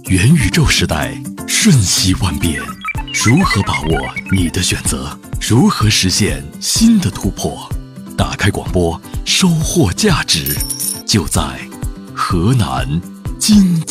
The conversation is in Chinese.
元宇宙时代瞬息万变，如何把握你的选择？如何实现新的突破？打开广播，收获价值，就在河南经济